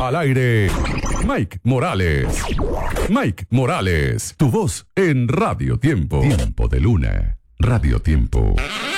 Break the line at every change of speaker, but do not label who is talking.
Al aire, Mike Morales. Mike Morales, tu voz en Radio Tiempo. Tiempo de Luna. Radio Tiempo.